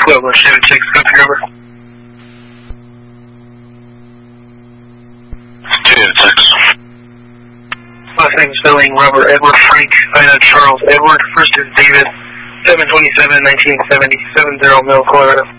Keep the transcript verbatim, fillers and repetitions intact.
Twelve seven six, copy over. Two six. Last name spelling Robert Edward Frank, Ida Charles Edward. First is David, seven twenty-seven, nineteen seventy, seven zero Mill, Colorado.